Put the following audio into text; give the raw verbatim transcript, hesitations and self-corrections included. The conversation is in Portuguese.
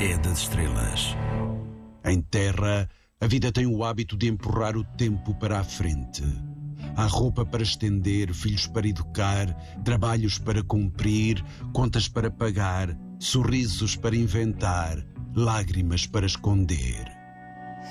é das estrelas. Em terra, a vida tem o hábito de empurrar o tempo para a frente. Há roupa para estender, filhos para educar, trabalhos para cumprir, contas para pagar, sorrisos para inventar, lágrimas para esconder.